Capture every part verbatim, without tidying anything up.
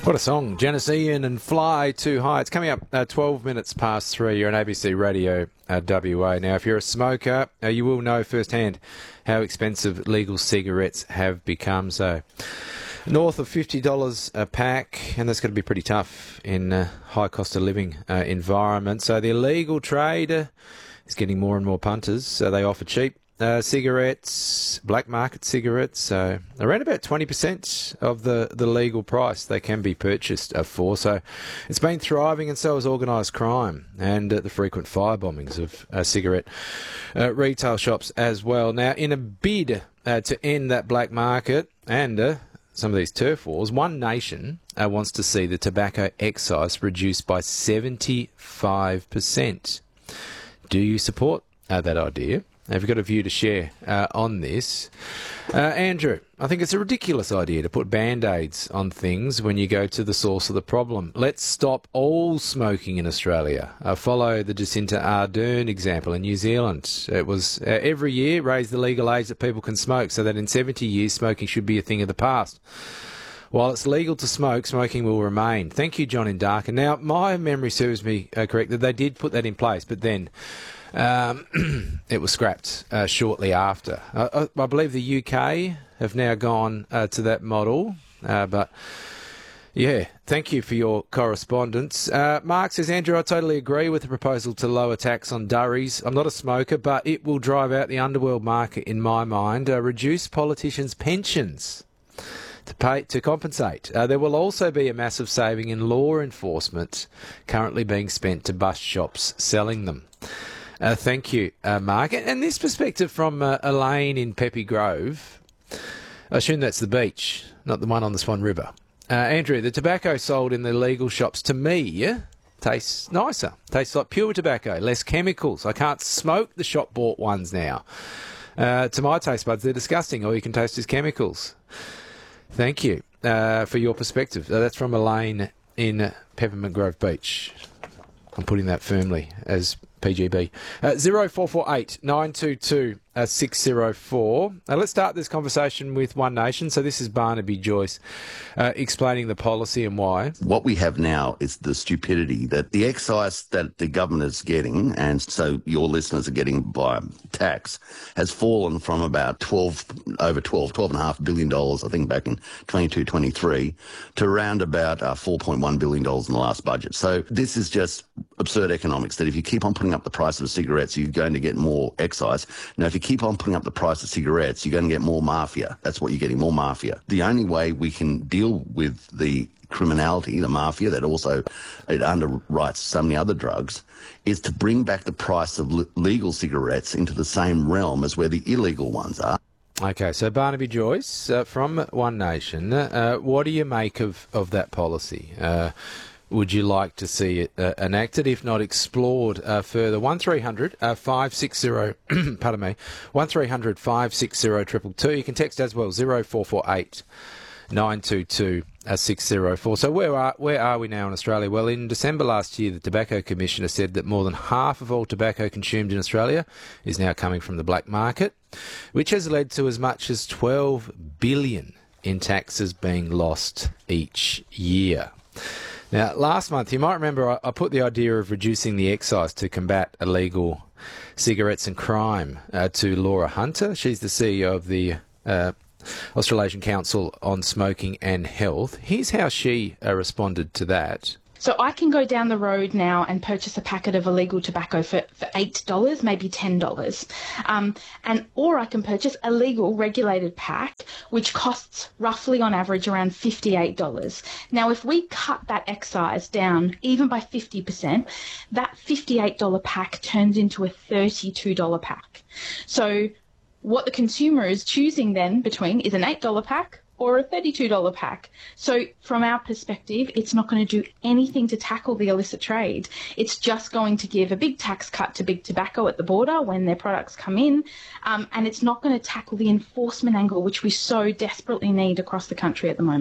What a song. Janice Ian and Fly Too High. It's coming up uh, twelve minutes past three. You're on A B C Radio uh, W A. Now, if you're a smoker, uh, you will know firsthand how expensive legal cigarettes have become. So, north of fifty dollars a pack, and that's going to be pretty tough in a high cost of living uh, environment. So, the illegal trade uh, is getting more and more punters. So, they offer cheap Uh, cigarettes, black market cigarettes, so around about twenty percent of the, the legal price they can be purchased uh, for. So it's been thriving, and so has organised crime and uh, the frequent fire bombings of uh, cigarette uh, retail shops as well. Now, in a bid uh, to end that black market and uh, some of these turf wars, One Nation uh, wants to see the tobacco excise reduced by seventy-five percent. Do you support uh, that idea? Have you got a view to share uh, on this? Uh, Andrew, I think it's a ridiculous idea to put Band-Aids on things when you go to the source of the problem. Let's stop all smoking in Australia. Uh, follow the Jacinta Ardern example in New Zealand. It was uh, every year raise the legal age that people can smoke so that in seventy years smoking should be a thing of the past. While it's legal to smoke, smoking will remain. Thank you, John in Darkin. Now, my memory serves me uh, correct that they did put that in place, but then Um, it was scrapped uh, shortly after. Uh, I believe the U K have now gone uh, to that model, uh, but yeah, thank you for your correspondence. Uh, Mark says, Andrew, I totally agree with the proposal to lower tax on durries. I'm not a smoker, but it will drive out the underworld market in my mind. Uh, reduce politicians' pensions to pay to compensate. Uh, there will also be a massive saving in law enforcement currently being spent to bust shops selling them. Uh, thank you, uh, Mark. And this perspective from uh, Elaine in Peppy Grove, I assume that's the beach, not the one on the Swan River. Uh, Andrew, the tobacco sold in the legal shops, to me, tastes nicer. Tastes like pure tobacco, less chemicals. I can't smoke the shop-bought ones now. Uh, to my taste buds, they're disgusting. All you can taste is chemicals. Thank you uh, for your perspective. Uh, that's from Elaine in Peppermint Grove Beach. I'm putting that firmly as P G B. Uh, zero four four eight nine two two six zero four. Uh, let's start this conversation with One Nation. So this is Barnaby Joyce uh, explaining the policy and why. What we have now is the stupidity that the excise that the government is getting, and so your listeners are getting by tax, has fallen from about twelve, over twelve, twelve and a half billion dollars, I think back in twenty-two, twenty-three, to around about uh, four point one billion dollars in the last budget. So this is just absurd economics, that if you keep on putting up the price of cigarettes, you're going to get more excise. Now, if you keep on putting up the price of cigarettes, you're going to get more mafia. That's what you're getting, more mafia. The only way we can deal with the criminality, the mafia, that also it underwrites so many other drugs, is to bring back the price of le- legal cigarettes into the same realm as where the illegal ones are. Okay, so Barnaby Joyce uh, from One Nation, uh, what do you make of, of that policy? Uh, Would you like to see it uh, enacted, if not explored uh, further? one three hundred five six zero, pardon me, one three hundred five six zero two two two. You can text as well, zero four four eight nine two two six zero four. So where are where are we now in Australia? Well, in December last year, the Tobacco Commissioner said that more than half of all tobacco consumed in Australia is now coming from the black market, which has led to as much as twelve billion dollars in taxes being lost each year. Now, last month, you might remember I, I put the idea of reducing the excise to combat illegal cigarettes and crime uh, to Laura Hunter. She's the C E O of the uh, Australasian Council on Smoking and Health. Here's how she uh, responded to that. So I can go down the road now and purchase a packet of illegal tobacco for, for eight dollars, maybe ten dollars. Um, and or I can purchase a legal regulated pack, which costs roughly on average around fifty-eight dollars. Now, if we cut that excise down even by fifty percent, that fifty-eight dollars pack turns into a thirty-two dollars pack. So what the consumer is choosing then between is an eight dollars pack or a thirty-two dollars pack. So from our perspective, it's not going to do anything to tackle the illicit trade. It's just going to give a big tax cut to big tobacco at the border when their products come in, um, and it's not going to tackle the enforcement angle, which we so desperately need across the country at the moment.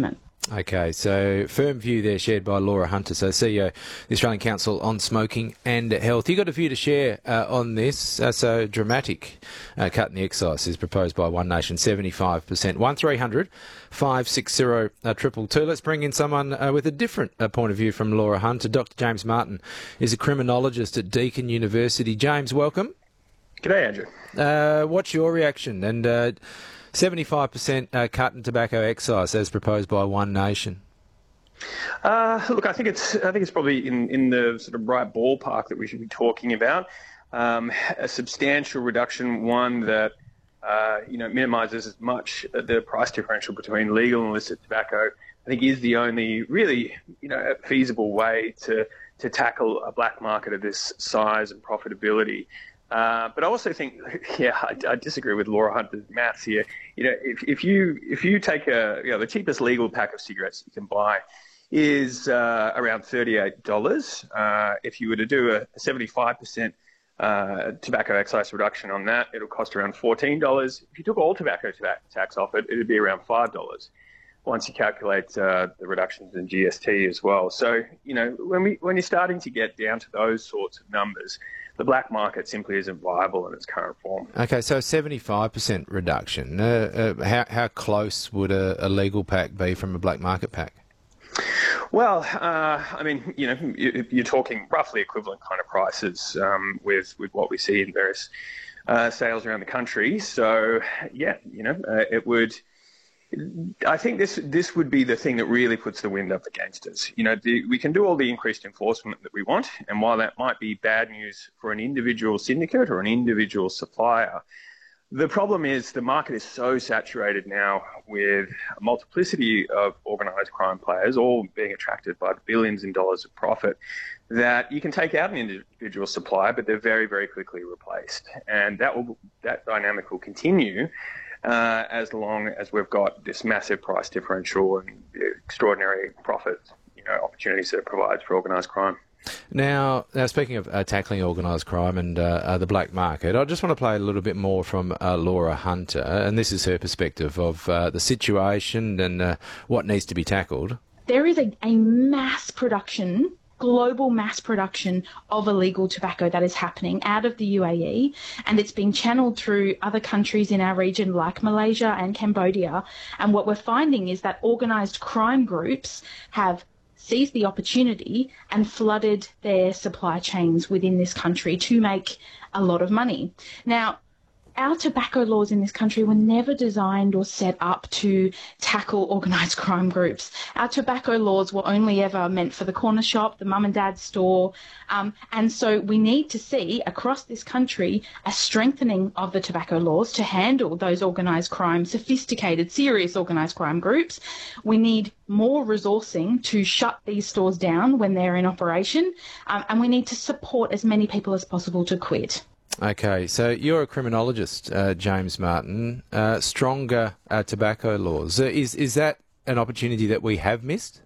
Okay, so firm view there shared by Laura Hunter, so C E O, the Australian Council on Smoking and Health. You got a view to share uh, on this? Uh, so dramatic uh, cut in the excise is proposed by One Nation, seventy-five percent. one three hundred five six zero two two. Let's bring in someone uh, with a different uh, point of view from Laura Hunter. Doctor James Martin is a criminologist at Deakin University. James, welcome. G'day, Andrew. Uh, what's your reaction? And uh, seventy-five percent uh, cut in tobacco excise as proposed by One Nation. Uh, look, I think it's I think it's probably in, in the sort of right ballpark that we should be talking about. Um, a substantial reduction, one that uh, you know minimises as much the price differential between legal and illicit tobacco. I think is the only really you know feasible way to to tackle a black market of this size and profitability. Uh, but I also think, yeah, I, I disagree with Laura Hunter's maths here. You know, if, if you if you take a, you know, the cheapest legal pack of cigarettes you can buy is uh, around thirty-eight dollars. Uh, if you were to do a seventy-five percent uh, tobacco excise reduction on that, it'll cost around fourteen dollars. If you took all tobacco tax off it, it'd be around five dollars. Once you calculate uh, the reductions in G S T as well. So, you know, when we when you're starting to get down to those sorts of numbers, the black market simply isn't viable in its current form. Okay, so seventy-five percent reduction. Uh, uh, how, how close would a, a legal pack be from a black market pack? Well, uh, I mean, you know, you're talking roughly equivalent kind of prices um, with, with what we see in various uh, sales around the country. So, yeah, you know, uh, it would... I think this this would be the thing that really puts the wind up against us. You know, the, we can do all the increased enforcement that we want, and while that might be bad news for an individual syndicate or an individual supplier, the problem is the market is so saturated now with a multiplicity of organised crime players, all being attracted by billions in dollars of profit, that you can take out an individual supplier, but they're very, very quickly replaced, and that will that dynamic will continue. Uh, as long as we've got this massive price differential and extraordinary profit, you know, opportunities that it provides for organised crime. Now, now speaking of uh, tackling organised crime and uh, uh, the black market, I just want to play a little bit more from uh, Laura Hunter, and this is her perspective of uh, the situation and uh, what needs to be tackled. There is a, a mass production global mass production of illegal tobacco that is happening out of the U A E, and it's being channeled through other countries in our region like Malaysia and Cambodia. And what we're finding is that organised crime groups have seized the opportunity and flooded their supply chains within this country to make a lot of money. Now, our tobacco laws in this country were never designed or set up to tackle organised crime groups. Our tobacco laws were only ever meant for the corner shop, the mum and dad store, um, and so we need to see across this country a strengthening of the tobacco laws to handle those organised crime, sophisticated, serious organised crime groups. We need more resourcing to shut these stores down when they're in operation, um, and we need to support as many people as possible to quit. Okay, so you're a criminologist, uh, James Martin. Uh, stronger uh, tobacco laws. Uh, is is that an opportunity that we have missed?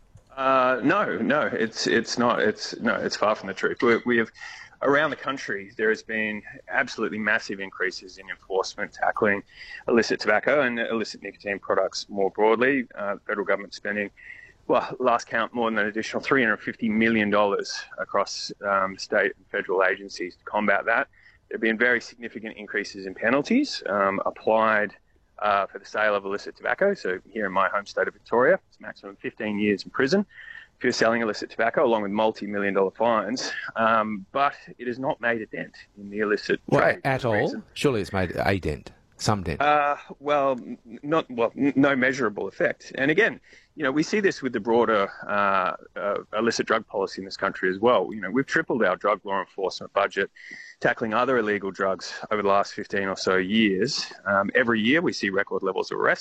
Uh, no, no, it's it's not. It's no, it's far from the truth. We, we have around the country there has been absolutely massive increases in enforcement tackling illicit tobacco and illicit nicotine products more broadly. Uh, federal government spending, well, last count, more than an additional three hundred fifty million dollars across um, state and federal agencies to combat that. There have been very significant increases in penalties um, applied uh, for the sale of illicit tobacco. So here in my home state of Victoria, it's maximum fifteen years in prison if you're selling illicit tobacco, along with multi-million dollar fines. Um, but it has not made a dent in the illicit well, trade. At all? Reason. Surely it's made a dent. Some dent. Uh, well, not well, no measurable effect. And again, you know, we see this with the broader uh, uh, illicit drug policy in this country as well. You know, we've tripled our drug law enforcement budget, tackling other illegal drugs over the last fifteen or so years. Um, every year we see record levels of arrests.